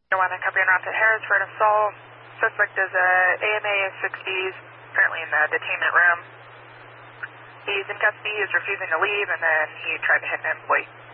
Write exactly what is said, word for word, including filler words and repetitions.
Marijuana Company on to Harrisford assault. Suspect is a A M A sixties, currently in the detainment room. He's in custody, he's refusing to leave, and then he tried to hit an employee.